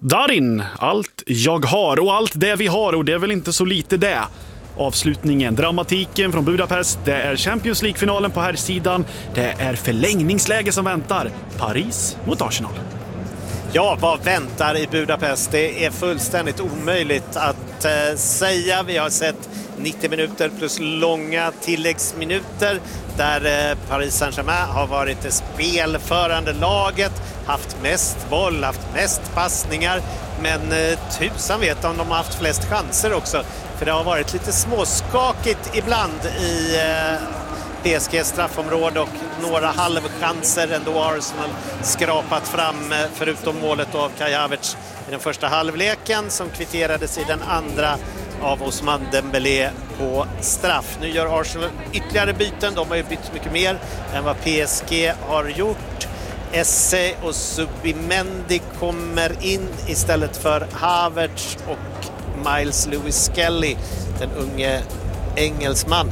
Darin, allt jag har och allt det vi har, och det är väl inte så lite det. Avslutningen, dramatiken från Budapest, det är Champions League-finalen på här sidan, det är förlängningsläge som väntar. Paris mot Arsenal. Ja, vad väntar i Budapest? Det är fullständigt omöjligt att säga. Vi har sett 90 minuter plus långa tilläggsminuter där Paris Saint-Germain har varit det spelförande laget, haft mest boll, haft mest passningar, men tusan vet om de har haft flest chanser också, för det har varit lite småskakigt ibland i PSG straffområde och några halvchanser ändå Arsenal skrapat fram, förutom målet av Kai Havertz i den första halvleken som kvitterades i den andra av Ousmane Dembélé på straff. Nu gör Arsenal ytterligare byten. De har ju bytt mycket mer än vad PSG har gjort. Esse och Zubimendi kommer in istället för Havertz och Miles Lewis Skelly, den unge engelsman.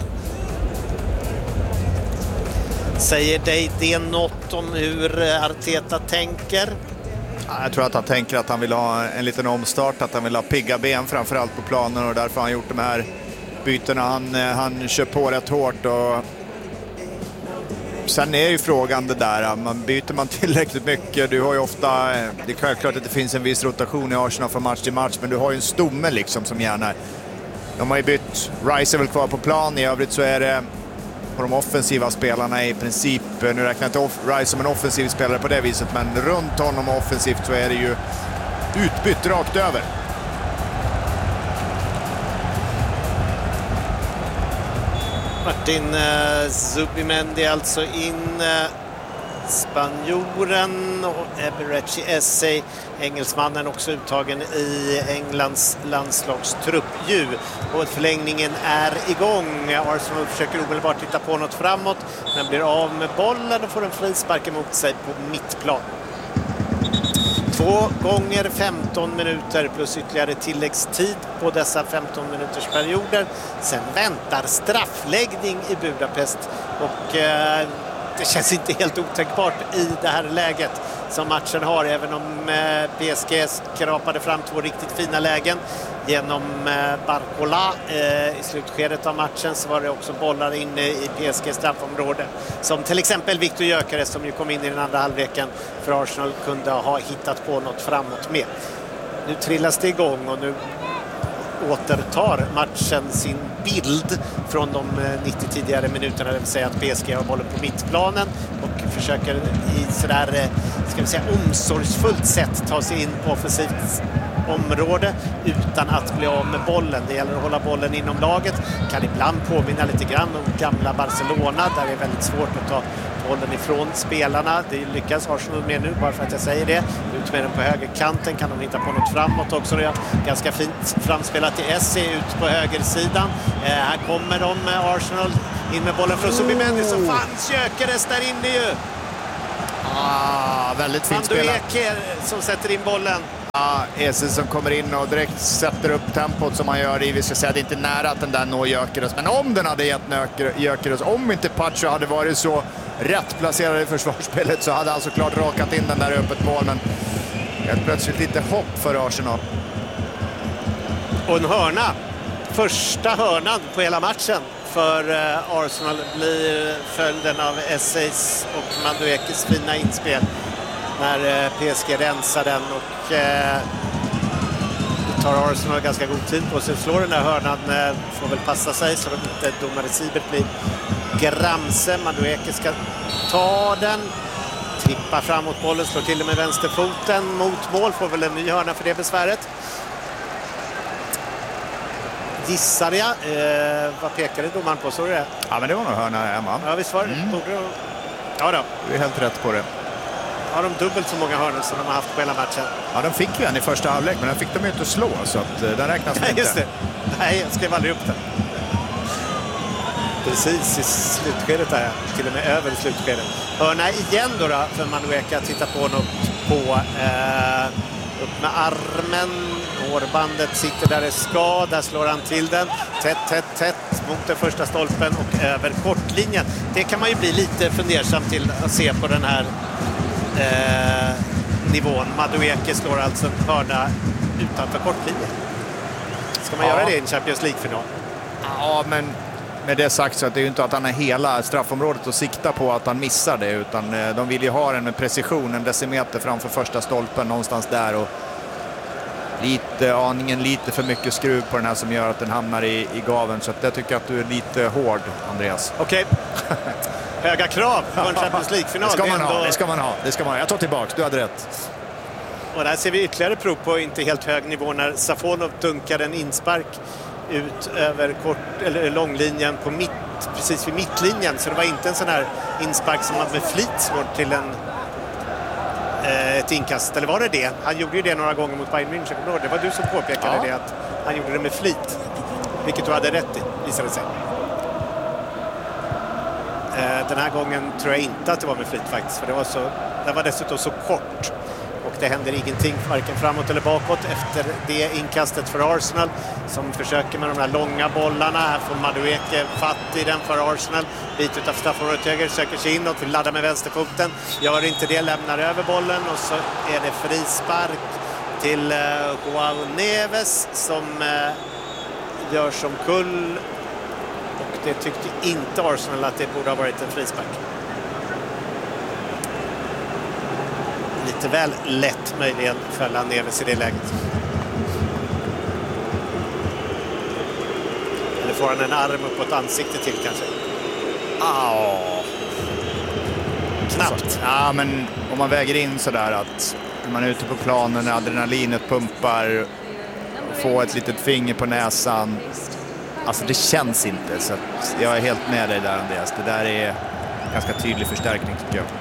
Säger dig det något om hur Arteta tänker? Jag tror att han tänker att han vill ha en liten omstart, att han vill ha pigga ben framförallt på planen, och därför har han gjort de här bytena. Han kör på rätt hårt, och sen är ju frågan det där, byter man tillräckligt mycket? Du har ju ofta, det är självklart att det finns en viss rotation i Arsenal från match till match, men du har ju en stomme liksom som gärna, de har ju bytt, Rice är väl kvar på plan, i övrigt så är det på de offensiva spelarna i princip, nu räknar jag inte Rice som en offensiv spelare på det viset, men runt honom offensivt så är det ju utbytt rakt över. Martin Zubimendi alltså in, spanjoren, och Eberechi Esse, engelsmannen, också uttagen i Englands landslagstrupp ju. Och förlängningen är igång. Arsenal försöker omedelbart titta på något framåt, men blir av med bollen och får en frispark emot sig på mittplan. 2 gånger 15 minuter plus ytterligare tilläggstid på dessa 15 minuters perioder. Sen väntar straffläggning i Budapest, och det känns inte helt otänkbart i det här läget som matchen har, även om PSG skrapade fram 2 riktigt fina lägen genom Barcola i slutskedet av matchen, så var det också bollar inne i PSG straffområde, som till exempel Victor Gyökeres, som ju kom in i den andra halvleken för Arsenal, kunde ha hittat på något framåt med. Nu trillas det igång, och nu återtar matchen sin bild från de 90 tidigare minuterna, det vill säga att PSG har bollen på mittplanen och försöker i sådär, ska vi säga, omsorgsfullt sätt ta sig in på offensivt område utan att bli av med bollen. Det gäller att hålla bollen inom laget. Kan ibland påminna lite grann om gamla Barcelona, där det är väldigt svårt att ta bollen ifrån spelarna. Det lyckas Arsenal med nu, bara för att jag säger det. Ut med den på högerkanten, kan de hitta på något framåt också. Det är ganska fint framspelat till Esse ut på högersidan. Här kommer de, Arsenal, in med bollen från Zubimendi, som fanns Gyökeres där inne ju. Väldigt fint spelat. Som sätter in bollen. Esse som kommer in och direkt sätter upp tempot som han gör i. Vi ska säga att det inte är nära att den där når Gyökeres, men om den hade gett Gyökeres, om inte Pacho hade varit så rätt placerad i försvarsspelet, så hade han såklart rakat in den där öppet mål, men helt plötsligt lite hopp för Arsenal. Och en hörna, första hörnan på hela matchen för Arsenal, blir följden av Esseis och Maduekes fina inspel när PSG rensar den, och det tar Arsenal ganska god tid på sig att slå den där hörnan. Får väl passa sig så att inte domare Sibert blir gramse. Madueke ska ta den, trippa framåt bollen, slår till med vänsterfoten mot mål, får väl en ny hörna för det besväret. Gissar jag. Vad pekade domaren på? Så det? Ja, men det var nog hörna hemma. Ja, visst var det. Ja då. Du är helt rätt på det. Har de dubbelt så många hörnor som de har haft på hela matchen? Ja, de fick ju en i första halvlek, men den fick de ju inte slå, så att den räknas inte. Just det. Nej, jag skrev aldrig upp den. Precis i slutskedet där, till och med över slutskedet. Hörna igen då för Madueke att titta på något på. Upp med armen. Hårbandet sitter där det ska. Där slår han till den. Tätt mot den första stolpen och över kortlinjen. Det kan man ju bli lite fundersam till att se på den här nivån. Madueke slår alltså en hörna utanför kortlinjen. Ska man göra det i en Champions League-final? Ja, men med det sagt så att det är ju inte att han har hela straffområdet att sikta på att han missar det, utan de vill ju ha den med precision, en decimeter framför första stolpen någonstans där, och aningen lite för mycket skruv på den här som gör att den hamnar i gaven, så att jag tycker att du är lite hård, Andreas. Okej. Höga krav på en Champions League-final. Det ska man ha. Jag tar tillbaka, du hade rätt. Och där ser vi ytterligare prov på inte helt hög nivå när Safonov dunkar en inspark ut över långlinjen på precis vid mittlinjen. Så det var inte en sån här inspark som man med flit slår till ett inkast. Eller var det det? Han gjorde ju det några gånger mot Bayern München. Det var du som påpekade det, att han gjorde det med flit. Vilket du hade rätt i, visade det sig. Den här gången tror jag inte att det var med flit faktiskt. För det var dessutom så kort. Och det händer ingenting varken framåt eller bakåt efter det inkastet för Arsenal, som försöker med de här långa bollarna. Här får Madueke fatt i den för Arsenal. Bit utav straffområdet höger, söker sig inåt, vill ladda med vänsterfoten. Gör inte det, lämnar över bollen och så är det frispark till Joao Neves som gör som kull. Och det tyckte inte Arsenal att det borde ha varit en frispark. Lite väl lätt möjligen fälla Neves i det läget. Eller får han en arm upp på ett ansikte till kanske? Knappt. Ja, men om man väger in sådär att när man är ute på planen, när adrenalinet pumpar, få ett litet finger på näsan. Alltså det känns inte, så att jag är helt med dig där, Andreas. Det där är ganska tydlig förstärkning tycker jag.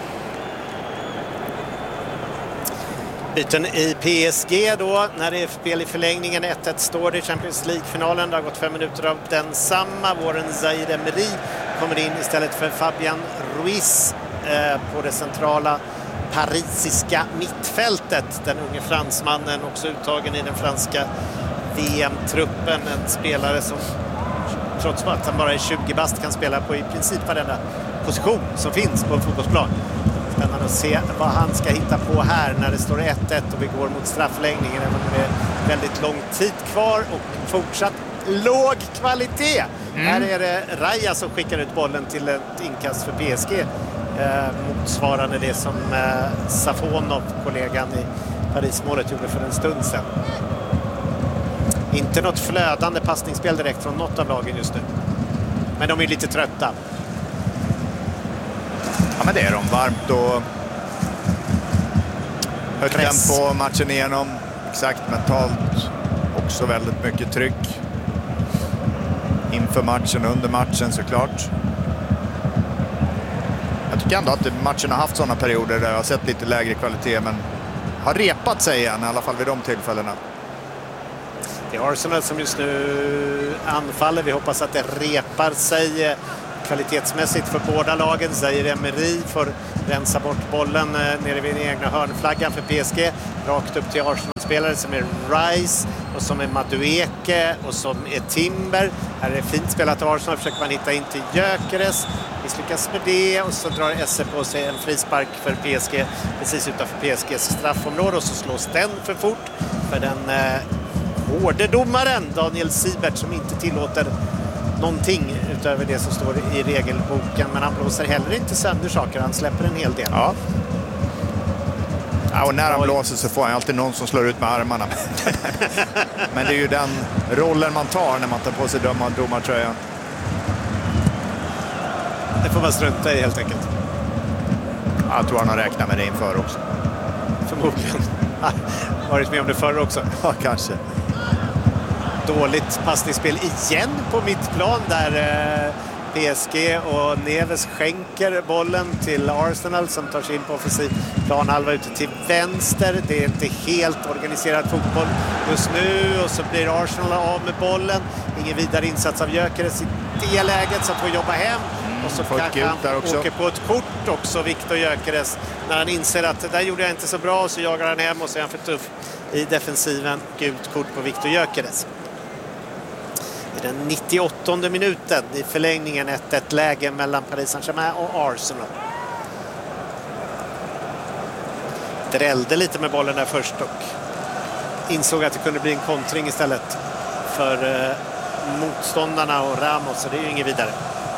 Byten i PSG då, när det är spel i förlängningen. 1-1 står det i Champions League-finalen. Det har gått 5 minuter av densamma. Våren Zaire Emery kommer in istället för Fabian Ruiz på det centrala parisiska mittfältet. Den unge fransmannen, också uttagen i den franska VM-truppen. En spelare som trots att han bara är 20 bast kan spela på i princip varenda position som finns på en fotbollsplan. Spännande att se vad han ska hitta på här när det står 1-1 och vi går mot straffläggningen. Även om det är väldigt lång tid kvar och fortsatt låg kvalitet. Här är det Raya som skickar ut bollen till ett inkast för PSG. Motsvarande det som Safonov, kollegan i Paris-målet, gjorde för en stund sedan. Inte något flödande passningsspel direkt från något av lagen just nu. Men de är lite trötta. Ja, men det är de. Varmt och högt tempo matchen igenom. Exakt, mentalt också väldigt mycket tryck. Inför matchen och under matchen såklart. Jag tycker ändå att matchen har haft sådana perioder där jag har sett lite lägre kvalitet, men har repat sig igen i alla fall vid de tillfällena. Det är Arsenal som just nu anfaller. Vi hoppas att det repar sig kvalitetsmässigt för båda lagen. Zaire Emery får rensa bort bollen nere vid den egna hörnflaggan för PSG. Rakt upp till Arsenal-spelare som är Rice och som är Madueke och som är Timber. Här är det fint spelat av Arsenal. Försöker man hitta in till Gyökeres. Misslyckas med det och så drar Esse på sig en frispark för PSG precis utanför PSGs straffområde och så slås den för fort för den hårde domaren Daniel Siebert som inte tillåter någonting utöver det som står i regelboken, men han blåser heller inte sönder saker, han släpper en hel del. Ja, och när han blåser så får han alltid någon som slår ut med armarna. Men det är ju den rollen man tar när man tar på sig domartröjan. Det får man strunta i helt enkelt. Jag tror han har räknat med det inför också. Förmodligen. Varit med om det förr också. Ja, kanske. Dåligt passningsspel igen på mittplan där PSG och Neves skänker bollen till Arsenal som tar sig in på offensiv planhalva ute till vänster. Det är inte helt organiserad fotboll just nu och så blir Arsenal av med bollen. Ingen vidare insats av Gyökeres i det läget så att få jobba hem. Och så kanske han åker på ett kort också, Victor Gyökeres, när han inser att det där gjorde jag inte så bra, så jagar han hem och så är han för tuff i defensiven. Gult kort på Victor Gyökeres. I den 98:e minuten i förlängningen 1-1 läge mellan Paris Saint-Germain och Arsenal. drällde lite med bollen där först och insåg att det kunde bli en kontring istället för motståndarna och Ramos, så det är ju inget vidare.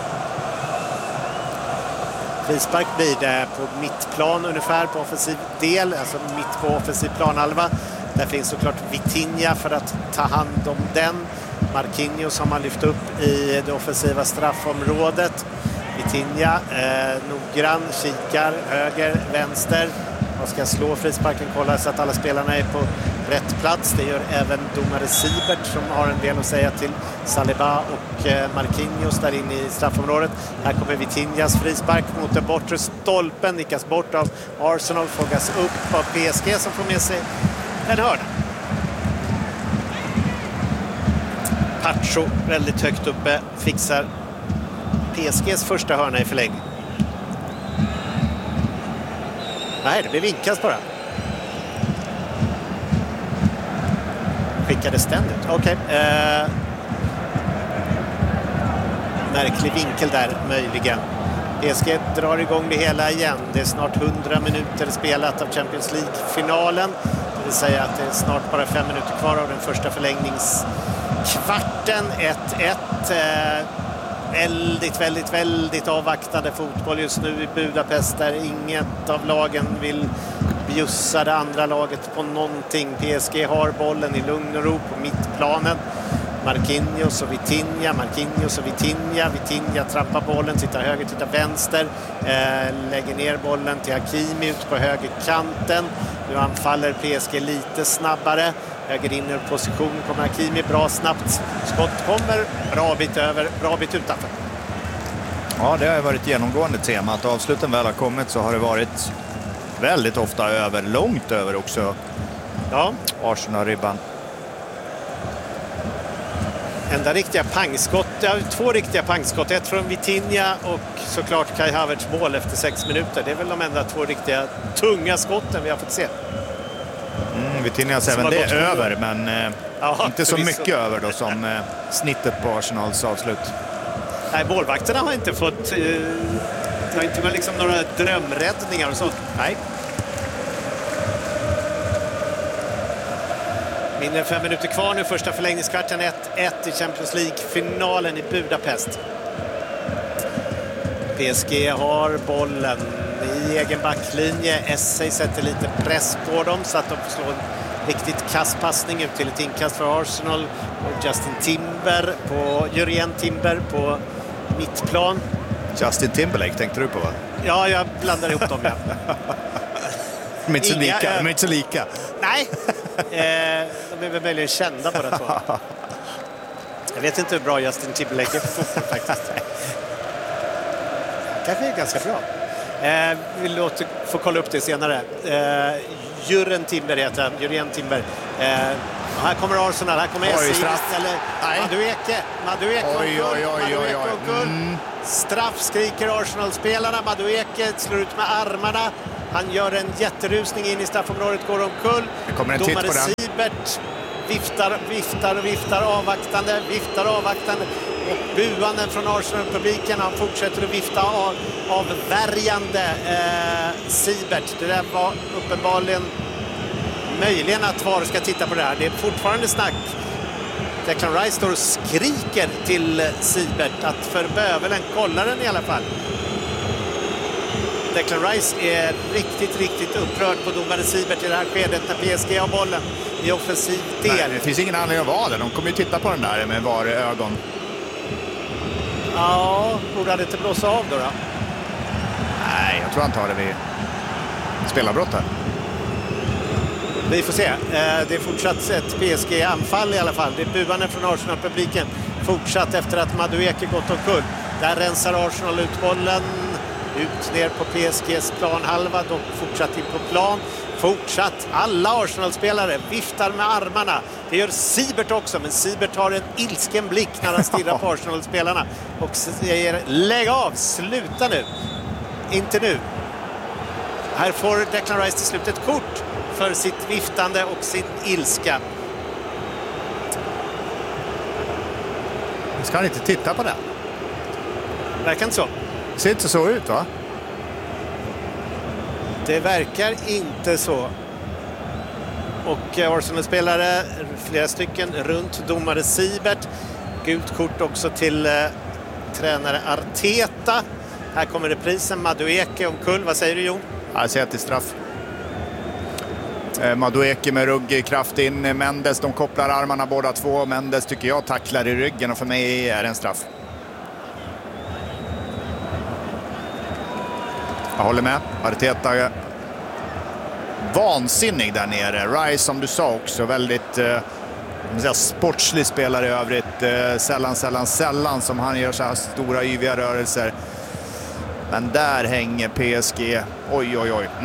Frispark blir det på mittplan ungefär på offensiv del, alltså mitt på offensiv planhalva. Där finns såklart Vitinha för att ta hand om den. Marquinhos som har lyft upp i det offensiva straffområdet. Vitinha noggrann, kikar höger, vänster. Man ska slå frisparken, kolla så att alla spelarna är på rätt plats. Det gör även domare Siebert som har en del att säga till. Saliba och Marquinhos där inne i straffområdet. Här kommer Vitinhas frispark mot den bortre stolpen. Nickas bort av Arsenal, fångas upp av PSG som får med sig en hörna. Pacho väldigt högt uppe fixar PSGs första hörna i förlängning. Nej, det blir vinkast bara. Skickade ständigt. Okej. Märklig vinkel där möjligen. PSG drar igång det hela igen. Det är snart 100 minuter spelat av Champions League-finalen. Det vill säga att det är snart bara 5 minuter kvar av den första förlängningskvarten. 1-1. Väldigt avvaktande fotboll just nu i Budapest där inget av lagen vill bjussa det andra laget på någonting. PSG har bollen i lugn och ro på mittplanen. Marquinhos och Vitinha. Vitinha trappar bollen, tittar höger, tittar vänster. Lägger ner bollen till Hakimi ut på högerkanten. Nu anfaller PSG lite snabbare. Höger in ur position kommer Hakimi, bra snabbt. Skott kommer, bra bit över, bra bit utanför. Ja, det har varit genomgående tema. Att avsluten väl har kommit så har det varit väldigt ofta över, långt över också. Ja. Arsenal-ribban. Enda riktiga pangskott, två riktiga pangskott. Ett från Vitinha och såklart Kai Havertz mål efter 6 minuter. Det är väl de enda 2 riktiga tunga skotten vi har fått se. Vitinhas även det är över, men inte så mycket över då som snittet på Arsenals avslut. Nej, målvakterna har inte fått har inte liksom några drömräddningar och sånt. Nej. Mindre än 5 minuter kvar nu, första förlängningskvarten. 1-1 i Champions League-finalen i Budapest. PSG har bollen i egen backlinje. Essay sätter lite press på dem så att de får slå en riktigt kastpassning ut till ett inkast för Arsenal. Och Jurien Timber på mittplan. Justin Timberlake tänkte du på, va? Ja, jag blandar ihop dem. Ja. De är inte så lika. Nej, de är väl väldigt kända båda två. Jag vet inte hur bra Justin Timberlake är faktiskt. Kanske är ganska bra. Vill få kolla upp det senare. Jurien Timber heter han. Jurien Timber. Här kommer Arsenal, här kommer Essi istället. Madueke och guld. Straff skriker Arsenal-spelarna. Madueke slår ut med armarna. Han gör en jätterusning in i straffområdet, går omkull. Domare Siebert viftar avvaktande. Och buanden från Arsenal-publiken, han fortsätter att vifta avvärjande Siebert. Det där var uppenbarligen möjligen att VAR ska titta på det här. Det är fortfarande snack. Declan Rice står och skriker till Siebert att för bövelen kollar den i alla fall. Declan Rice är riktigt upprörd på domare Siebert i det här skedet när PSG har bollen i offensiv del. Nej, det finns ingen anledning att vara det. De kommer ju titta på den där med VAR-ögon. Ja, borde det inte blåsa av då? Nej, jag tror han tar det vid spelarbrott här. Vi får se. Det är fortsatt ett PSG-anfall i alla fall. Det är buande från Arsenal-publiken. Fortsatt efter att Madueke gått omkull. Där rensar Arsenal ut bollen. Ut ner på PSGs planhalva. Dock fortsatt in på plan. Fortsatt. Alla Arsenal-spelare viftar med armarna. Det gör Siebert också. Men Siebert har en ilsken blick när han stirrar på Arsenal-spelarna. Och säger lägg av. Sluta nu. Inte nu. Här får Declan Rice till slut ett kort för sitt viftande och sin ilska. Ska han inte titta på det? Verkar inte så. Det ser inte så ut, va? Det verkar inte så. Och Arsenal-spelare, flera stycken, runt domare Siebert. Gult kort också till tränare Arteta. Här kommer reprisen, Madueke omkull. Vad säger du, Jon? Jag säger att det är straff. Madueke med ruggkraft in. Mendes, de kopplar armarna båda två. Mendes tycker jag tacklar i ryggen och för mig är det en straff. Jag håller med. Arteta vansinnig där nere. Rice, som du sa också, väldigt sportslig spelare i övrigt. Sällan som han gör så här stora yviga rörelser. Men där hänger PSG. Oj.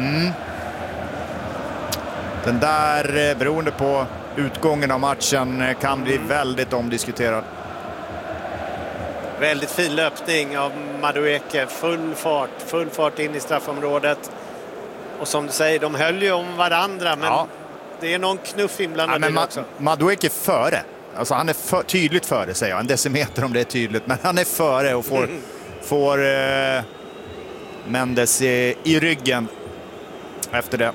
Den där, beroende på utgången av matchen, kan bli väldigt omdiskuterad. Väldigt fin löpning av Madueke. Full fart in i straffområdet. Och som du säger, de höll ju om varandra, men det är någon knuff inblandad också. Madueke är före. Alltså han är tydligt före, säger jag. En decimeter om det är tydligt, men han är före och får Mendes i ryggen efter det.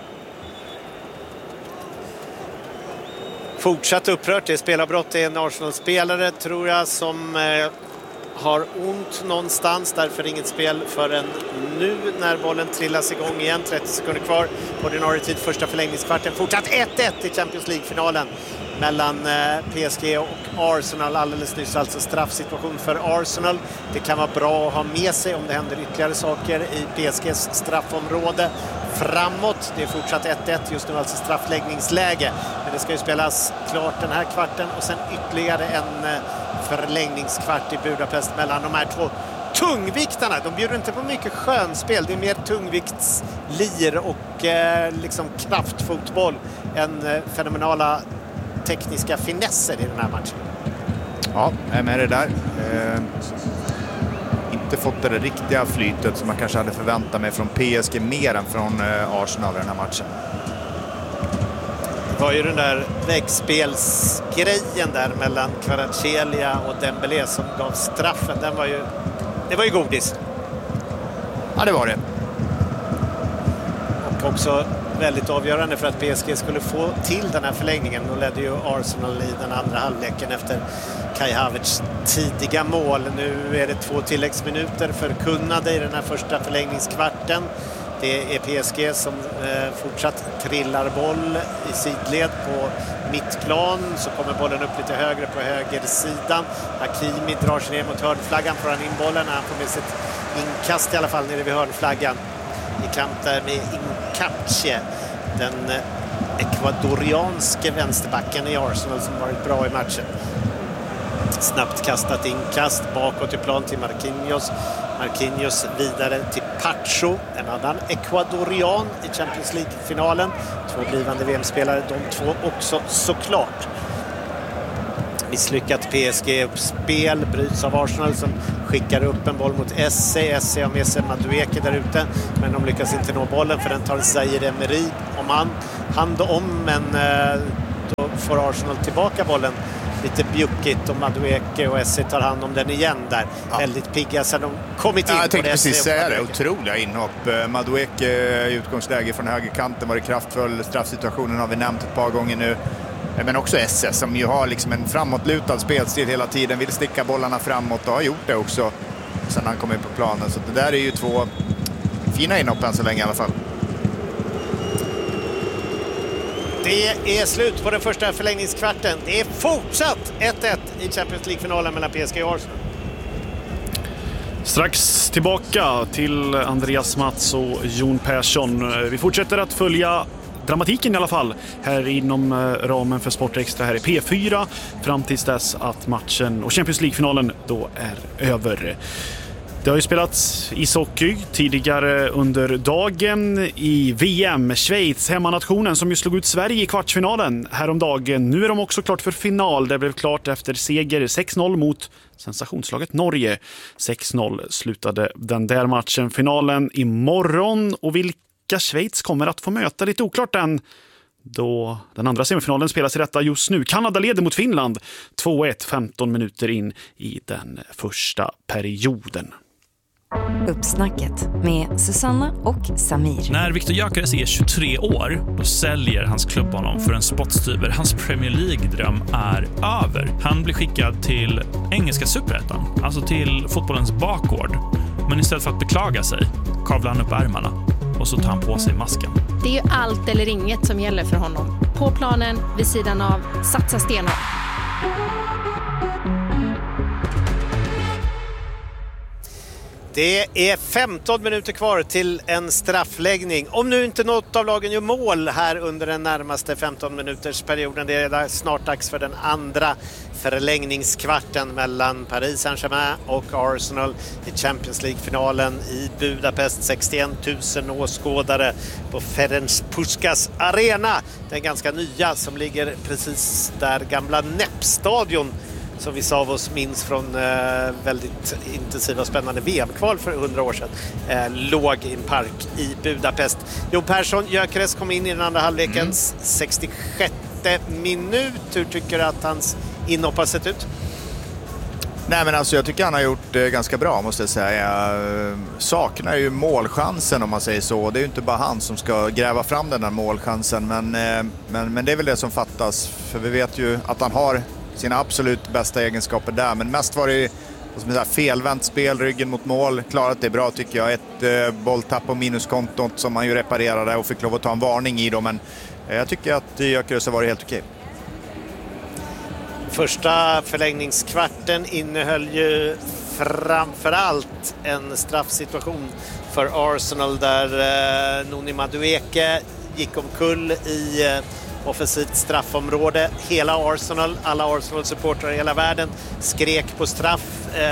Fortsatt upprört. Det är spelarbrott. Det är en Arsenal-spelare, tror jag, som har ont någonstans. Därför inget spel förrän nu när bollen trillas igång igen. 30 sekunder kvar. Ordinarie tid, första förlängningskvarten. Fortsatt 1-1 i Champions League-finalen mellan PSG och Arsenal. Alldeles nyss alltså straffsituation för Arsenal. Det kan vara bra att ha med sig om det händer ytterligare saker i PSGs straffområde framåt. Det är fortsatt 1-1, just nu alltså straffläggningsläge. Men det ska ju spelas klart den här kvarten och sen ytterligare en förlängningskvart i Budapest mellan de här två tungviktarna. De bjuder inte på mycket skönspel. Det är mer tungviktslir och liksom kraftfotboll än fenomenala tekniska finesser i den här matchen. Ja, jag är med det där. Inte fått det riktiga flytet som man kanske hade förväntat mig från PSG mer än från Arsenal i den här matchen. Det var ju den där väggspelsgrejen där mellan Kvaratskhelia och Dembélé som gav straffen. Det var ju godis. Ja, det var det. Och också väldigt avgörande för att PSG skulle få till den här förlängningen. Då ledde ju Arsenal i den andra halvleken efter Kai Havertz tidiga mål. Nu är det 2 tilläggsminuter förkunnade i den här första förlängningskvarten. Det är PSG som fortsatt trillar boll i sidled på mittplan. Så kommer bollen upp lite högre på högersidan. Hakimi drar sig ner mot hörnflaggan, får han in bollen. Han får med sitt inkast i alla fall nere vid hörnflaggan. I kamp där med Incapié, den ekvadorianske vänsterbacken i Arsenal som varit bra i matchen. Snabbt kastat inkast bakåt i plan till Marquinhos vidare till Pacho, en annan ekvadorian i Champions League-finalen. 2 blivande VM-spelare, de 2 också såklart. Misslyckat PSG-uppspel bryts av Arsenal som skickar upp en boll mot SC. SC har med sig Madueke där ute, men de lyckas inte nå bollen för den tar Zaire Emery om hand om, men då får Arsenal tillbaka bollen lite bjuckigt och Madueke och SC tar hand om den igen där. Ja. Väldigt pigga så de kommit in. Jag tänkte precis säga det. Otroliga inhopp. Madueke i utgångsläge från högerkanten var det kraftfull. Straffsituationen har vi nämnt ett par gånger nu. Men också SS som ju har liksom en framåtlutad spelstil hela tiden. Vill sticka bollarna framåt och har gjort det också sen han kom in på planen. Så det där är ju 2 fina inhopp än så länge i alla fall. Det är slut på den första förlängningskvarten. Det är fortsatt 1-1 i Champions League-finalen mellan PSG och Arsenal. Strax tillbaka till Andreas Mats och Jon Persson. Vi fortsätter att följa dramatiken i alla fall här inom ramen för Sportextra här i P4 fram tills dess att matchen och Champions League-finalen då är över. Det har ju spelats ishockey tidigare under dagen i VM. Schweiz, hemmanationen som ju slog ut Sverige i kvartsfinalen häromdagen. Nu är de också klart för final. Det blev klart efter seger 6-0 mot sensationslaget Norge. 6-0 slutade den där matchen. Finalen imorgon, och vilka Schweiz kommer att få möta lite oklart än. Då den andra semifinalen spelas i detta just nu. Kanada leder mot Finland 2-1 15 minuter in i den första perioden. Uppsnacket med Susanna och Samir. När Viktor Gyökeres är 23 år, då säljer hans klubb honom för en spottstyver. Hans Premier League-dröm är över. Han blir skickad till engelska superettan, alltså till fotbollens bakgård. Men istället för att beklaga sig kavlar han upp ärmarna och så tar han på sig masken. Det är ju allt eller inget som gäller för honom. På planen, vid sidan av, satsa stenhårt. Det är 15 minuter kvar till en straffläggning. Om nu inte något av lagen gör mål här under den närmaste 15 minuters perioden. Det är snart dags för den andra förlängningskvarten mellan Paris Saint-Germain och Arsenal i Champions League-finalen i Budapest. 61 000 åskådare på Ferenc Puskás arena. Den ganska nya som ligger precis där gamla NEP-stadion som vissa av oss minns från väldigt intensiva och spännande VM-kval för 100 år sedan, låg i en park i Budapest. Jon Persson, Gyökeres kom in i den andra halvlekens 66 minut. Hur tycker du att hans inhopp har sett ut? Nej, men alltså jag tycker han har gjort det ganska bra, måste jag säga. Jag saknar ju målchansen, om man säger så. Det är ju inte bara han som ska gräva fram den där målchansen, men det är väl det som fattas. För vi vet ju att han har sina absolut bästa egenskaper där, men mest var det felvänt spel, ryggen mot mål. Klarat det bra, tycker jag. Ett bolltapp på minuskontot som han ju reparerade och fick lov att ta en varning i då, men jag tycker att Gyökeres har varit helt okej. Första förlängningskvarten innehöll ju framförallt en straffsituation för Arsenal där Noni Madueke gick omkull i offensivt straffområde. Hela Arsenal, alla Arsenal-supportrar i hela världen skrek på straff.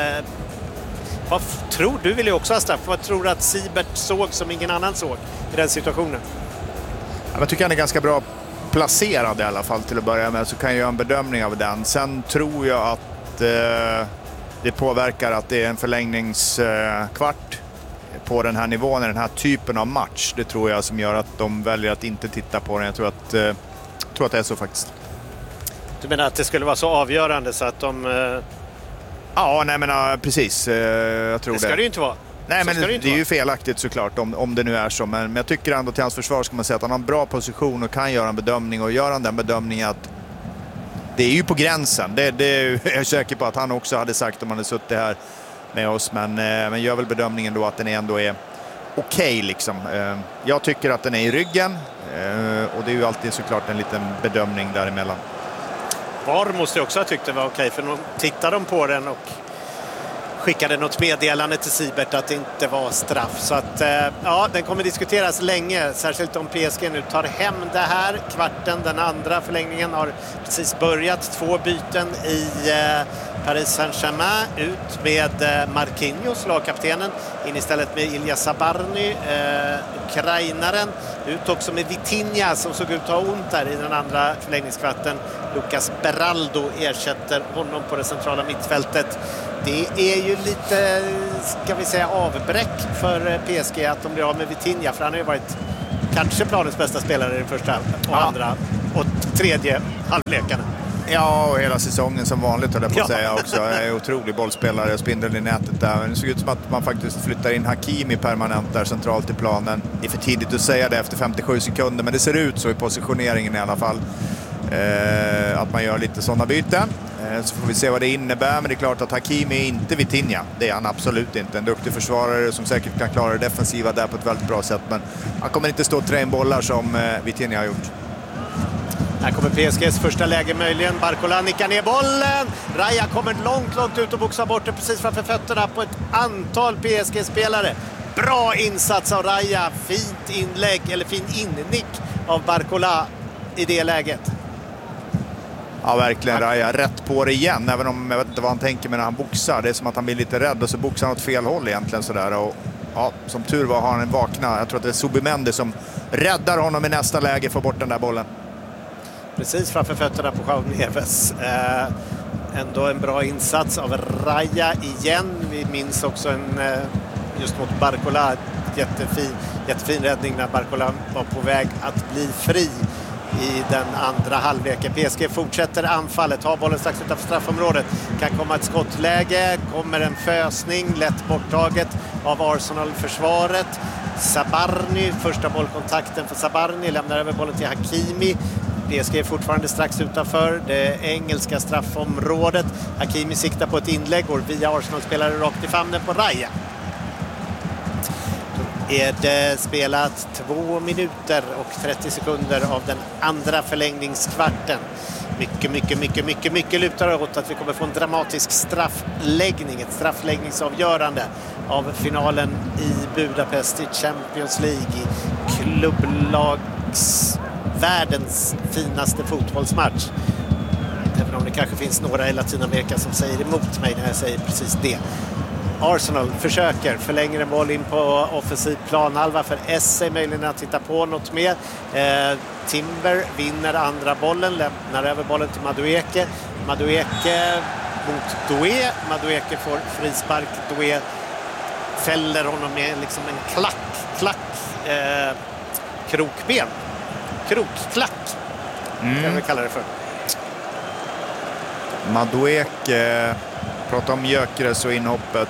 Vad tror du? Vill ju också ha straff. Vad tror du att Siebert såg som ingen annan såg i den situationen? Jag tycker han är ganska bra placerad i alla fall till att börja med, så kan jag göra en bedömning av den. Sen tror jag att det påverkar att det är en förlängningskvart på den här nivån, i den här typen av match. Det tror jag som gör att de väljer att inte titta på den. Jag tror att det är så faktiskt. Du menar att det skulle vara så avgörande så att de... Ja, nej men precis. Jag tror det. Det ska det ju inte vara. Nej, men det är ju felaktigt såklart om det nu är så. Men jag tycker ändå till hans försvar ska man säga att han har en bra position och kan göra en bedömning. Och gör han den bedömningen att det är ju på gränsen. Det är jag säker på att han också hade sagt om han hade suttit här med oss. Men gör väl bedömningen då att den ändå är okej liksom. Jag tycker att den är i ryggen. Och det är ju alltid såklart en liten bedömning däremellan. VAR måste jag också ha tyckt det var okej, för de tittade de på den och skickade något meddelande till Siebert att det inte var straff. Så att ja, den kommer diskuteras länge, särskilt om PSG nu tar hem det här. Kvarten, den andra förlängningen har precis börjat. 2 byten i Paris Saint-Germain. Ut med Marquinhos, lagkaptenen, in istället med Ilya Zabarny, ukrainaren. Ut också med Vitinha som såg ut att ha ont där i den andra förlängningskvarten. Lucas Beraldo ersätter honom på det centrala mittfältet. Det är ju lite, ska vi säga, avbräck för PSG att de blir av med Vitinha, för han har ju varit kanske planens bästa spelare i den första och andra och tredje halvlekarna. Ja, och hela säsongen som vanligt, höll jag på att säga också. Jag är otrolig bollspelare, spindeln i nätet där. Men det såg ut som att man faktiskt flyttar in Hakimi permanent där centralt i planen. Det är för tidigt att säga det efter 57 sekunder, men det ser ut så i positioneringen i alla fall. Att man gör lite sådana byten. Så får vi se vad det innebär, men det är klart att Hakimi är inte Vitinha. Det är han absolut inte. En duktig försvarare som säkert kan klara det defensiva där på ett väldigt bra sätt. Men han kommer inte stå och trä in bollar som Vitinha har gjort. Här kommer PSGs första läge möjligen. Barcola nickar ner bollen. Raya kommer långt ut och boxar bort det precis framför fötterna på ett antal PSG-spelare. Bra insats av Raya. Fint inlägg, eller fin innick av Barcola i det läget. Ja, verkligen. Raya rätt på det igen, även om jag vet inte vad han tänker med när han boxar. Det är som att han blir lite rädd och så boxar han åt fel håll egentligen sådär. Och ja, som tur var har han en vakna. Jag tror att det är Zubimendi som räddar honom i nästa läge för bort den där bollen. Precis framför fötterna på João Neves. Ändå en bra insats av Raya igen. Vi minns också en just mot Barcola. Jättefin räddning när Barcola var på väg att bli fri i den andra halvleken. PSG fortsätter anfallet, har bollen strax utanför straffområdet. Kan komma ett skottläge, kommer en fösning, lätt borttaget av Arsenal-försvaret. Sabarny, första bollkontakten för Sabarny, lämnar över bollen till Hakimi. PSG är fortfarande strax utanför det engelska straffområdet. Hakimi siktar på ett inlägg, går via Arsenal-spelare rakt i famnen på Raya. Då är det spelat 2 minuter och 30 sekunder av den andra förlängningskvarten. Mycket lutar åt att vi kommer få en dramatisk straffläggning, ett straffläggningsavgörande av finalen i Budapest i Champions League, i klubblags världens finaste fotbollsmatch. Även om det kanske finns några i Latinamerika som säger emot mig när jag säger precis det. Arsenal försöker förlänger en boll in på offensiv planhalva för Esse, möjligen att titta på något mer. Timber vinner andra bollen, lämnar över bollen till Madueke. Madueke mot Doué. Madueke får frispark. Doué fäller honom med liksom en krokben. Krokklack kan vi kalla det för. Madueke, prata om Gyökeres och inhoppet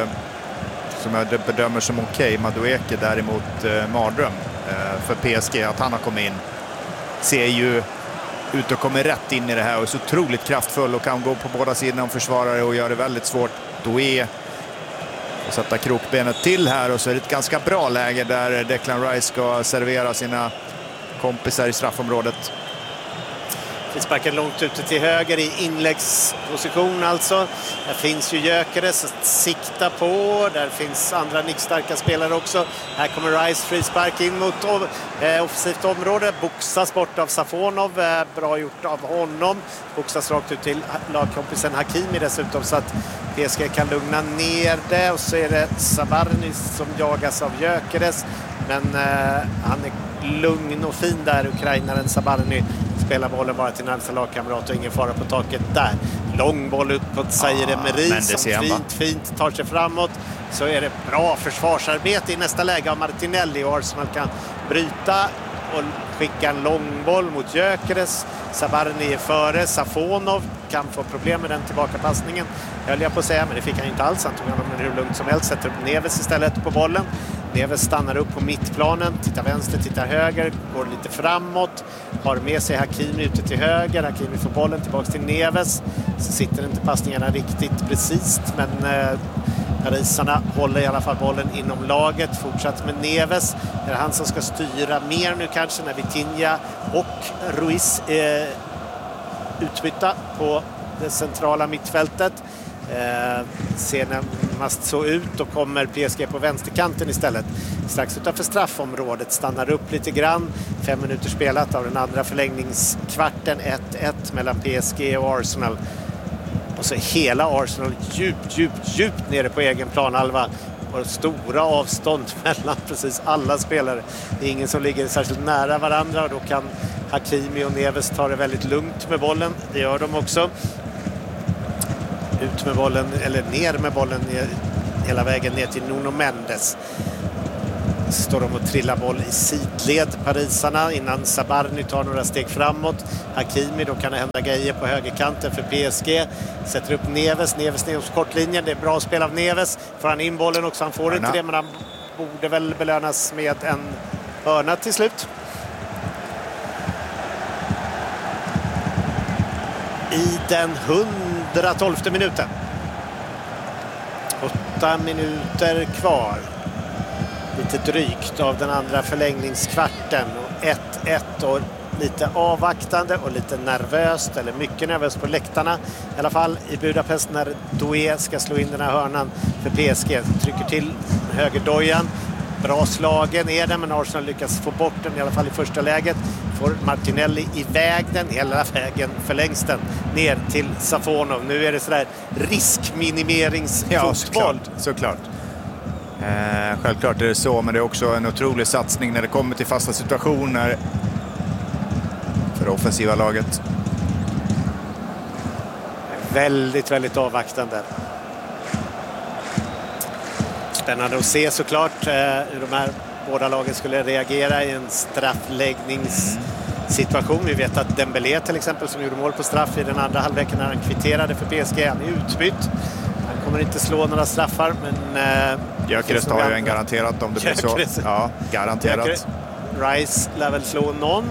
som jag bedömer som okej. Madueke däremot mardröm för PSG. Att han har kommit in ser ju ut att komma rätt in i det här och är så otroligt kraftfull och kan gå på båda sidorna om försvarare och gör det väldigt svårt. Doué och sätta krokbenet till här, och så är det ett ganska bra läge där Declan Rice ska servera sina kompisar i straffområdet. Frisparken långt ute till höger i inläggsposition alltså. Där finns ju Gyökeres att sikta på. Där finns andra nickstarka spelare också. Här kommer Rice, frispark in mot offensivt område. Boxas bort av Safonov. Bra gjort av honom. Boxas rakt ut till lagkompisen Hakimi dessutom, så att PSG kan lugna ner det. Och så är det Sabarny som jagas av Gyökeres. Men han är lugn och fin där, ukrainaren Sabarny. Spelar bollen bara till närmsta lagkamrat och ingen fara på taket där. Lång boll ut på Zaire Emery som fint tar sig framåt. Så är det bra försvarsarbete i nästa läge av Martinelli, och Arsenal kan bryta och skicka en lång boll mot Gyökeres. Sabarny är före. Safonov kan få problem med den tillbakapassningen, höll jag på att säga, men det fick han inte alls. Han tog honom hur lugnt som helst, sätter upp Neves istället på bollen. Neves stannar upp på mittplanen, tittar vänster, tittar höger, går lite framåt, har med sig Hakimi ute till höger. Hakimi får bollen tillbaka till Neves. Så sitter inte passningarna riktigt precis, men parisarna håller i alla fall bollen inom laget. Fortsatt med Neves. Det är han som ska styra mer nu kanske när Vitinha och Ruiz är utbytta på det centrala mittfältet. Ser närmast så ut, och kommer PSG på vänsterkanten istället. Strax utanför straffområdet, stannar upp lite grann. 5 minuter spelat av den andra förlängningskvarten. 1-1 mellan PSG och Arsenal. Och så hela Arsenal djupt nere på egen planhalva. Och stora avstånd mellan precis alla spelare. Det är ingen som ligger särskilt nära varandra, och då kan Hakimi och Neves ta det väldigt lugnt med bollen. Det gör de också. Ut med bollen, eller ner med bollen hela vägen ner till Nuno Mendes. Står de och trillar boll i sidled, parisarna, innan Sabarny tar några steg framåt. Hakimi, då kan det hända grejer på högerkanten för PSG. Sätter upp Neves ner hos kortlinjen. Det är bra spel av Neves. Får han in bollen också, han får inte det, men han borde väl belönas med en hörna till slut. I den 112:e minuten. 8 minuter kvar. Lite drygt av den andra förlängningskvarten. 1-1 och lite avvaktande och lite nervöst, eller mycket nervöst på läktarna. I alla fall i Budapest när Doué ska slå in den här hörnan för PSG. Trycker till högerdojan. Bra slagen är den, men Arsenal lyckas få bort den i alla fall i första läget. Får Martinelli iväg den, hela vägen förlängs den ner till Safonov. Nu är det sådär riskminimeringsfotboll. Ja, såklart. Självklart är det så, men det är också en otrolig satsning när det kommer till fasta situationer för det offensiva laget. Väldigt avvaktande. Spännande att se såklart hur de här båda lagen skulle reagera i en straffläggningssituation. Vi vet att Dembélé till exempel, som gjorde mål på straff i den andra halvleken när han kvitterade för PSG, han är utbytt. Han kommer inte slå några straffar, men... Gyökeres har ju en garanterat om det blir så. Ja, garanterat. Rice lär väl slå någon.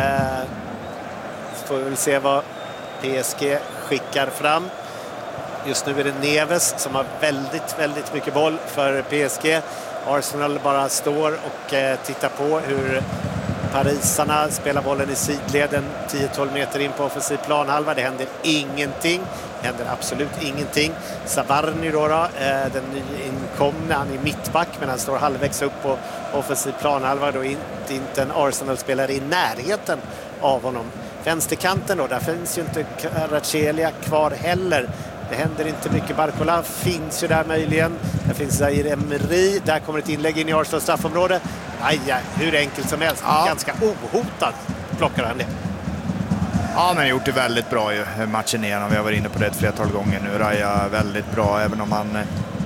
Får vi väl se vad PSG skickar fram. Just nu är det Neves som har väldigt, väldigt mycket boll för PSG. Arsenal bara står och tittar på hur parisarna spelar bollen i sidleden 10-12 meter in på offensiv planhalva. Det händer ingenting. Det händer absolut ingenting. Zabarny då, den nyinkomne, han är mittback men han står halvvägs upp på offensiv planhalva. Då inte en Arsenal-spelare i närheten av honom. Vänsterkanten då, där finns ju inte Kvaratskhelia kvar heller. Det händer inte mycket. Barcola finns ju där möjligen. Där finns Zaire Emery. Där kommer ett inlägg in i Arsenal straffområde. Aj, hur enkelt som helst. Ja. Ganska ohotad plockar han det. Ja, men gjort det väldigt bra ju, matchen igenom. Vi har varit inne på det ett flertal gånger nu. Raja väldigt bra, även om han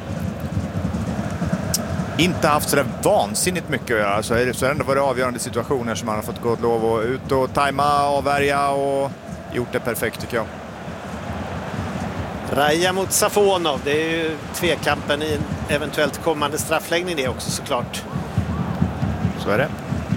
inte haft så där vansinnigt mycket att göra. Så har det ändå varit avgörande situationer som han har fått gå lov och ut och tajma, avvärja och gjort det perfekt tycker jag. Raja mot Safonov. Det är ju tvekampen i en eventuellt kommande straffläggning det också såklart. Så är det.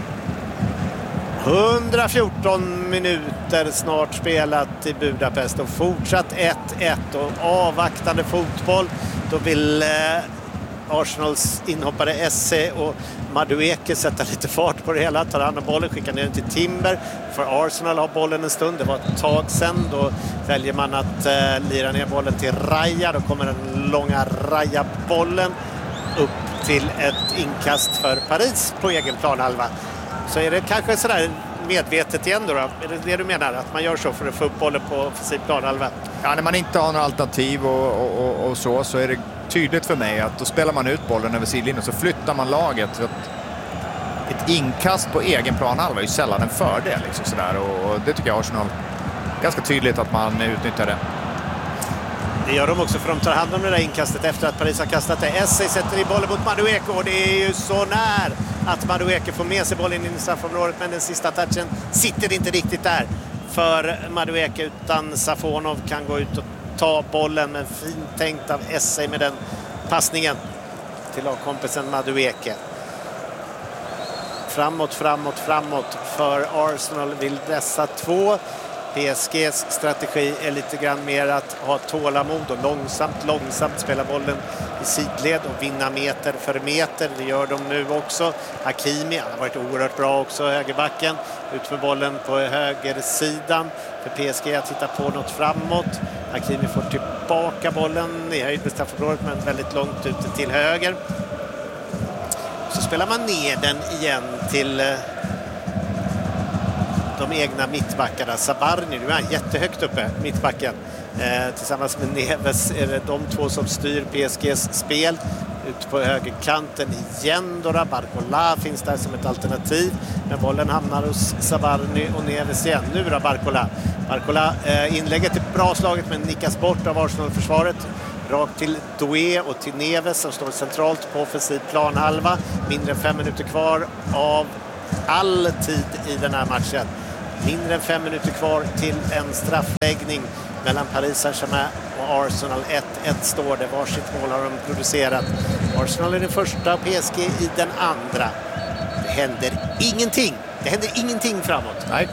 114 minuter snart spelat i Budapest och fortsatt 1-1 och avvaktande fotboll. Då vill Arsenals inhoppare Esse och Madueke sätta lite fart på det hela, tar hand om bollen, skickar ner den till Timber. För Arsenal har bollen en stund, det var ett tag sedan. Då väljer man att lira ner bollen till Raja. Då kommer den långa Raja-bollen upp till ett inkast för Paris på egen planhalva. Så är det kanske sådär medvetet igen då? Är det det du menar? Att man gör så för att få upp bollen på offensiv planhalva? Ja, när man inte har några alternativ och så är det tydligt för mig att då spelar man ut bollen över sidlinjen och så flyttar man laget. Så ett inkast på egen planhalva är ju sällan en fördel. Liksom sådär. Och det tycker jag Arsenal ganska tydligt att man utnyttjar det. Det gör de också för de tar hand om det där inkastet efter att Paris har kastat det. Esse sätter i bollen mot Madueke och det är ju så när att Madueke får med sig bollen in i straffområdet, men den sista touchen sitter inte riktigt där för Madueke, utan Safonov kan gå ut och ta bollen, men fint tänkt av Esse med den passningen till lagkompisen Madueke. Framåt för Arsenal vill dessa två. PSGs strategi är lite grann mer att ha tålamod och långsamt spela bollen i sidled och vinna meter för meter. Det gör de nu också. Hakimi, han har varit oerhört bra också, högerbacken. Ut med bollen på högersidan för PSG att titta på något framåt. Hakimi får tillbaka bollen i höjd med straffområdet, men väldigt långt ute till höger. Så spelar man ner den igen till de egna mittbackarna. Zabarny, nu är han jättehögt uppe, mittbacken. Tillsammans med Neves är det de två som styr PSGs spel. Ut på högerkanten igen då. Barcola finns där som ett alternativ. Men bollen hamnar hos Zabarny och Neves igen. Nu då Barcola. Inlägget är bra slaget men nickas bort av Arsenal-försvaret. Rakt till Doué och till Neves som står centralt på offensiv planhalva. Mindre än 5 minuter kvar av all tid i den här matchen. Mindre än 5 minuter kvar till en straffläggning mellan Paris Saint-Germain och Arsenal. 1-1 står det. Varsitt mål har de producerat. Arsenal är den första och PSG i den andra. Det händer ingenting framåt. Nej.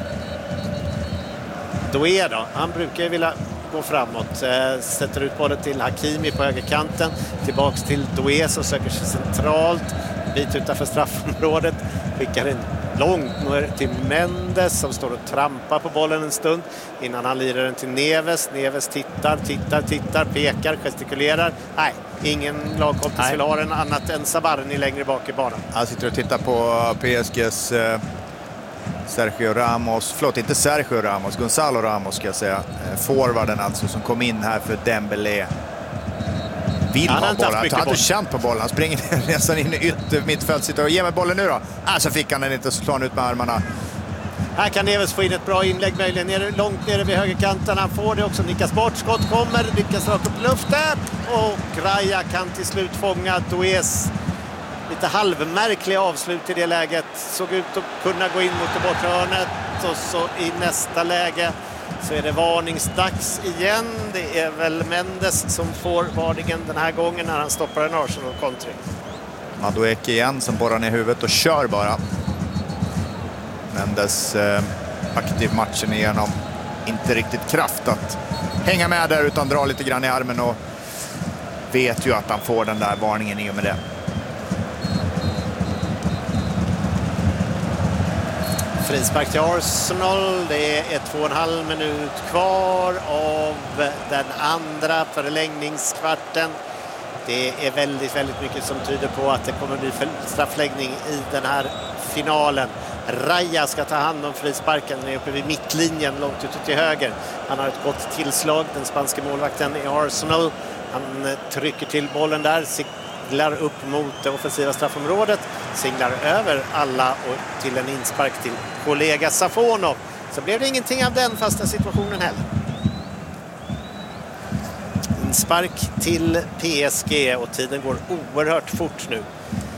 Doué då, han brukar ju vilja gå framåt. Sätter ut bollen till Hakimi på högerkanten. Tillbaks till Doué som söker sig centralt. Bit utanför straffområdet. Skickar en långt ner till Mendes som står och trampar på bollen en stund innan han lirar den till Neves. Neves tittar, pekar, gestikulerar. Nej, ingen lagkompis vill ha den annat än Zabarny längre bak i banan. Jag sitter och tittar på PSGs Gonzalo Ramos ska jag säga. Forwarden alltså som kom in här för Dembélé. Vill ha bollen. Han har inte känt på bollen. Han springer nästan in i ytter mittfält. Sitter och ger mig bollen nu då. Så fick han den inte, så slår han ut med armarna. Här kan Neves få in ett bra inlägg möjligen. Långt nere vid högerkanten. Han får det också. Nickas bort. Skott kommer. Lyckas rakt upp luften. Och Raja kan till slut fånga Doués lite halvmärkliga avslut i det läget. Såg ut att kunna gå in mot det bortre hörnet. Och så i nästa läge så är det varningsdags igen. Det är väl Mendes som får varningen den här gången när han stoppar en Arsenal-kontring. Madueke igen som borrar ner huvudet och kör bara. Mendes aktiv matchen igenom. Inte riktigt kraft att hänga med där utan drar lite grann i armen och vet ju att han får den där varningen i och med det. Frispark till Arsenal. Det är 2,5 minut kvar av den andra förlängningskvarten. Det är väldigt, väldigt mycket som tyder på att det kommer bli straffläggning i den här finalen. Raya ska ta hand om frisparken. Den är uppe vid mittlinjen långt ute till höger. Han har ett gott tillslag, den spanska målvakten i Arsenal. Han trycker till bollen där, siglar upp mot det offensiva straffområdet. Singlar över alla och till en inspark till kollega Safonov. Så blev det ingenting av den fasta situationen heller. Inspark till PSG och tiden går oerhört fort nu.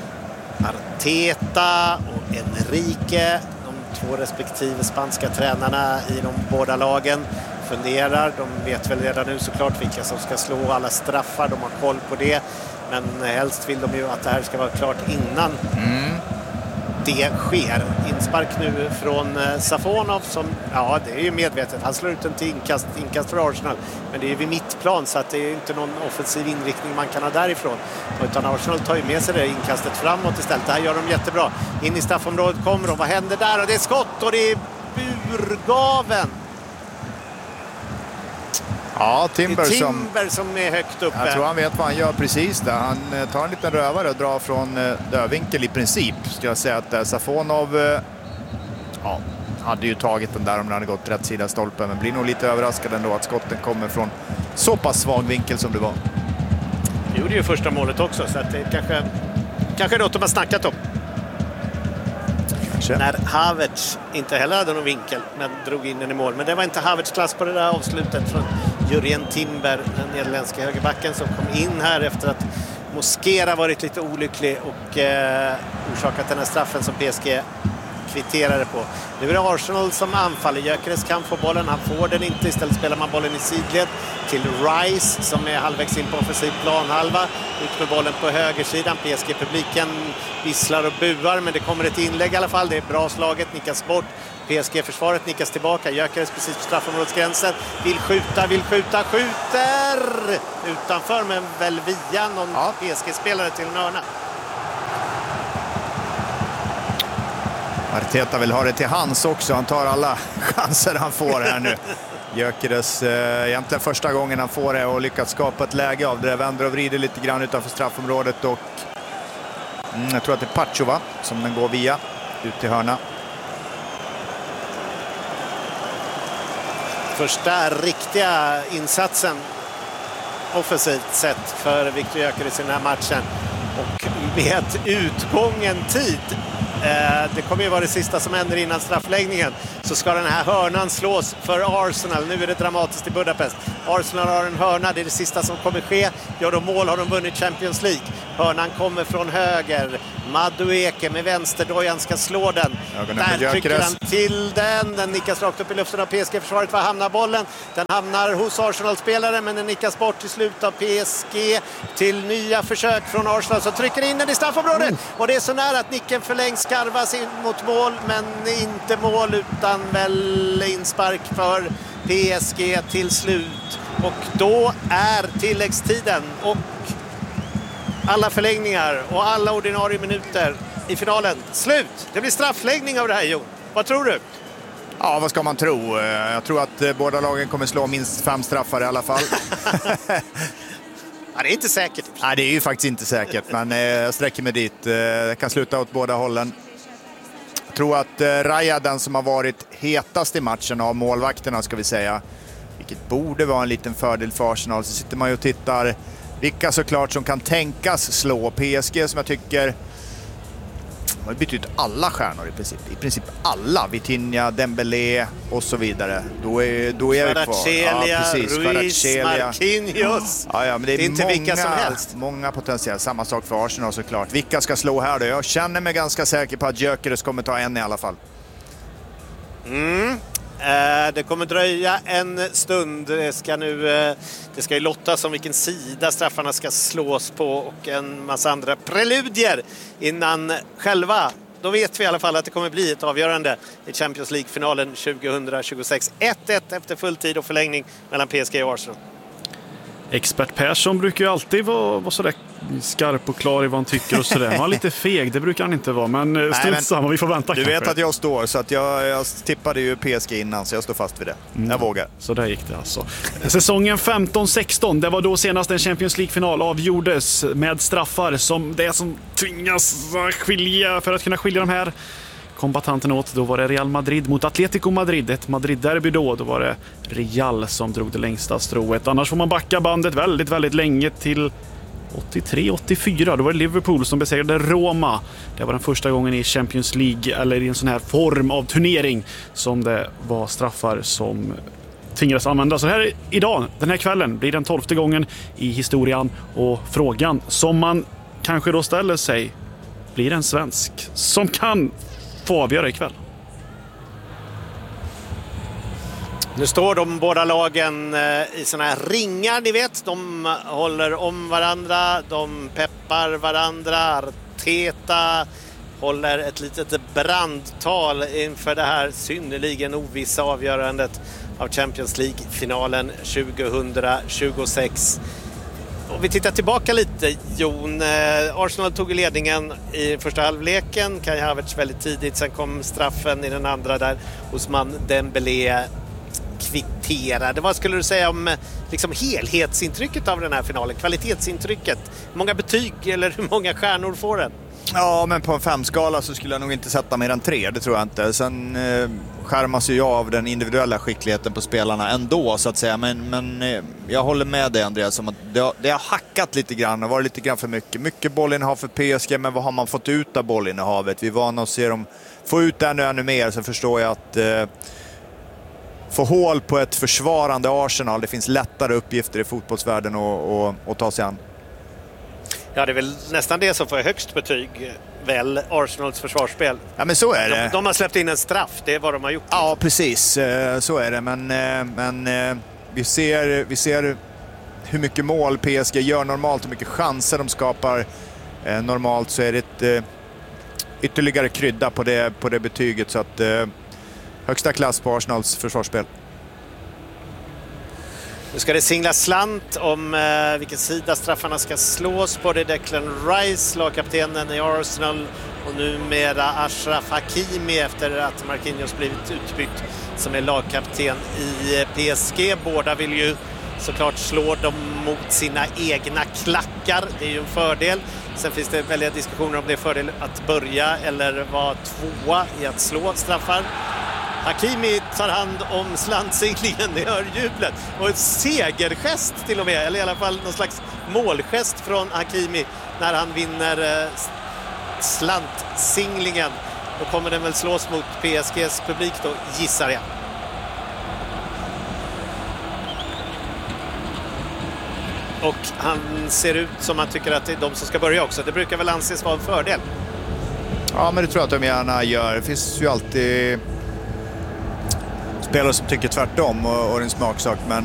Arteta och Enrique, de två respektive spanska tränarna i de båda lagen, funderar. De vet väl redan nu såklart vilka som ska slå alla straffar. De har koll på det. Men helst vill de ju att det här ska vara klart innan det sker. Inspark nu från Safonov som, ja, det är ju medvetet. Han slår ut en till inkast för Arsenal. Men det är ju vid mittplan så att det är inte någon offensiv inriktning man kan ha därifrån. Utan Arsenal tar ju med sig det inkastet framåt istället. Det här gör de jättebra. In i straffområdet kommer de. Vad händer där? Och det är skott och det är burgaven. Ja, Timber som är högt uppe. Jag tror han vet vad han gör precis där. Han tar en liten rövare och drar från dödvinkel i princip. Ska jag säga att Safonov hade ju tagit den där om den hade gått rätt sida stolpen. Men blir nog lite överraskad ändå att skotten kommer från så pass svag vinkel som det var. Det gjorde ju första målet också, så att det kanske något de har snackat om. När Havertz inte heller hade någon vinkel men drog in den i mål. Men det var inte Havertz klass på det där avslutet från Jurien Timber, den nederländska högerbacken som kom in här efter att Mosquera varit lite olycklig och orsakat den här straffen som PSG kvitterade på. Nu är det Arsenal som anfaller. Gyökeres kan få bollen, han får den inte. Istället spelar man bollen i sidled till Rice som är halvvägs in på offensiv planhalva. Ut med bollen på högersidan. PSG-publiken visslar och buar, men det kommer ett inlägg i alla fall. Det är bra slaget, nickas bort. PSG-försvaret nickas tillbaka. Gyökeres precis på straffområdesgränsen. Vill skjuta, skjuter! Utanför, men väl via någon PSG-spelare till en hörna. Arteta vill ha det till hands också. Han tar alla chanser han får här nu. Gyökeres egentligen första gången han får det och lyckats skapa ett läge av det. Vänder och vrider lite grann utanför straffområdet och jag tror att det är Pachova som den går via ut till hörna. Första riktiga insatsen offensivt sett för Viktor Gyökeres i den här matchen. Och med utgången tid, det kommer ju vara det sista som händer innan straffläggningen, så ska den här hörnan slås för Arsenal. Nu är det dramatiskt i Budapest. Arsenal har en hörna, det är det sista som kommer ske. Gör de mål har de vunnit Champions League. Hörnan kommer från höger. Madueke med vänsterdojan ska slå den. Där trycker han till den. Den nickas rakt upp i luften av PSG-försvaret. Var hamnar bollen? Den hamnar hos Arsenal-spelare, men den nickas bort till slut av PSG till nya försök från Arsenal som trycker in den i straffområdet. Och det är så nära att nicken förlängs, skarvas in mot mål, men inte mål utan väl inspark för PSG till slut. Och då är tilläggstiden och alla förlängningar och alla ordinarie minuter i finalen slut. Det blir straffläggning av det här, Jon. Vad tror du? Ja, vad ska man tro? Jag tror att båda lagen kommer slå minst 5 straffar i alla fall. Ja, det är inte säkert. Nej, det är ju faktiskt inte säkert, men jag sträcker mig dit. Det kan sluta åt båda hållen. Jag tror att Raya, den som har varit hetast i matchen av målvakterna ska vi säga, vilket borde vara en liten fördel för Arsenal, så sitter man ju och tittar vilka såklart som kan tänkas slå PSG, som jag tycker har bytt ut alla stjärnor i princip alla, Vitinha, Dembélé och så vidare. Då är vi kvar. Ja, Ruiz, Marquinhos. Ja, men det är inte vilka som helst. Många potentiella. Samma sak för Arsenal såklart. Vilka ska slå här då? Jag känner mig ganska säker på att Gyökeres kommer ta en i alla fall. Det kommer dröja en stund. Det ska ju lottas om vilken sida straffarna ska slås på och en massa andra preludier innan själva. Då vet vi i alla fall att det kommer bli ett avgörande i Champions League-finalen 2026. 1-1 efter fulltid och förlängning mellan PSG och Arsenal. Expert Persson brukar ju alltid vara sådär skarp och klar i vad han tycker och sådär. Han är lite feg, det brukar han inte vara. Men strunt samma, vi får vänta. Du kanske. vet att jag står, så att jag tippade ju PSG innan, så jag står fast vid det. Jag vågar. Så där gick det alltså. Säsongen 15-16, det var då senast en Champions League-final avgjordes med straffar som det som tvingas skilja för att kunna skilja de här kombatanterna åt. Då var det Real Madrid mot Atletico Madrid. Ett Madrid-derby då var det Real som drog det längsta strået. Annars får man backa bandet väldigt, väldigt länge till 83-84. Då var det Liverpool som besegrade Roma. Det var den första gången i Champions League eller i en sån här form av turnering som det var straffar som tvingades användas. Så här idag, den här kvällen, blir den 12:e gången i historien, och frågan som man kanske då ställer sig, blir en svensk som kan få avgöra ikväll? Nu står de båda lagen i såna här ringar, ni vet. De håller om varandra, de peppar varandra. Arteta håller ett litet brandtal inför det här synnerligen ovissa avgörandet av Champions League-finalen 2026. Om vi tittar tillbaka lite, Jon. Arsenal tog ledningen i första halvleken. Kai Havertz väldigt tidigt, sen kom straffen i den andra där Ousmane Dembélé kvitterade. Vad skulle du säga om liksom helhetsintrycket av den här finalen? Kvalitetsintrycket? Hur många betyg eller hur många stjärnor får den? Ja, men på en 5-skala så skulle jag nog inte sätta mer än 3, det tror jag inte. Sen skärmas ju jag av den individuella skickligheten på spelarna ändå, så att säga. Men jag håller med dig, Andreas, om att det har hackat lite grann och varit lite grann för mycket. Mycket bollinnehav för PSG, men vad har man fått ut av bollinnehavet? Vi är vana att se dem få ut ännu mer, så förstår jag att få hål på ett försvarande Arsenal, det finns lättare uppgifter i fotbollsvärlden att ta sig an. Ja, det är väl nästan det som får högst betyg, väl, Arsenals försvarsspel. Ja, men så är det. De har släppt in en straff, det är vad de har gjort. Ja, precis. Så är det. Men vi ser hur mycket mål PSG gör normalt, hur mycket chanser de skapar normalt, så är det ett ytterligare krydda på det betyget. Så att högsta klass på Arsenals försvarsspel. Nu ska det singla slant om vilken sida straffarna ska slås på. Det är Declan Rice, lagkaptenen i Arsenal, och numera Achraf Hakimi efter att Marquinhos blivit utbytt, som är lagkapten i PSG. Båda vill ju såklart slå dem mot sina egna klackar. Det är ju en fördel. Sen finns det väldiga diskussioner om det är fördel att börja eller vara tvåa i att slå straffar. Hakimi tar hand om slantsinglingen, det hör jublet. Och en segergest till och med, eller i alla fall någon slags målgest från Hakimi när han vinner slantsinglingen. Då kommer den väl slås mot PSGs publik då, gissar jag. Och han ser ut som han tycker att det är de som ska börja också. Det brukar väl anses vara en fördel. Ja, men det tror jag att de gärna gör. Det finns ju alltid spelare som tycker tvärtom och en smaksak, men